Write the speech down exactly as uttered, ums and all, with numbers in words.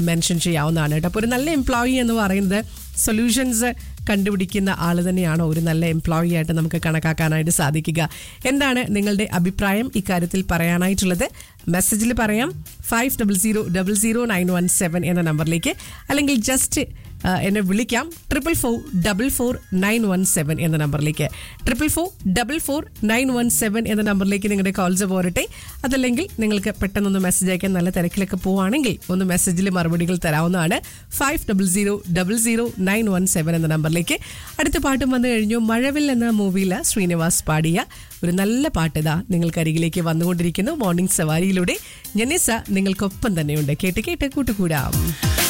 Mention ചെയ്യാവുന്നതാണ് കേട്ടോ. അപ്പോൾ ഒരു നല്ല എംപ്ലോയി എന്ന് പറയുന്നത് സൊല്യൂഷൻസ് കണ്ടുപിടിക്കുന്ന ആൾ തന്നെയാണോ ഒരു നല്ല എംപ്ലോയി ആയിട്ട് നമുക്ക് കണക്കാക്കാനായിട്ട് സാധിക്കുക? എന്താണ് നിങ്ങളുടെ അഭിപ്രായം ഇക്കാര്യത്തിൽ പറയാനായിട്ടുള്ളത്? മെസ്സേജിൽ പറയാം five double zero double zero nine one seven എന്ന നമ്പറിലേക്ക്, അല്ലെങ്കിൽ ജസ്റ്റ് എന്നെ വിളിക്കാം triple four double four nine one seven എന്ന നമ്പറിലേക്ക്. Triple four double four nine one seven എന്ന നമ്പറിലേക്ക് നിങ്ങളുടെ കോൾസ് പോരട്ടെ. അതല്ലെങ്കിൽ നിങ്ങൾക്ക് പെട്ടെന്നൊന്ന് മെസ്സേജ് അയക്കാൻ നല്ല തിരക്കിലൊക്കെ പോവുകയാണെങ്കിൽ ഒന്ന് മെസ്സേജിൽ മറുപടികൾ തരാവുന്നതാണ്. Five double zero double zero nine one seven എന്ന നമ്പറിലേക്ക്. അടുത്ത പാട്ടും വന്നു കഴിഞ്ഞു. മഴവിൽ എന്ന മൂവിയിൽ ശ്രീനിവാസ് പാടിയ ഒരു നല്ല പാട്ട് ഇതാ നിങ്ങൾക്കരികിലേക്ക് വന്നുകൊണ്ടിരിക്കുന്നു. മോർണിംഗ് സവാരിയിലൂടെ ജനീസ നിങ്ങൾക്കൊപ്പം തന്നെയുണ്ട്. കേട്ട് കേട്ട് കൂട്ടുകൂടാം.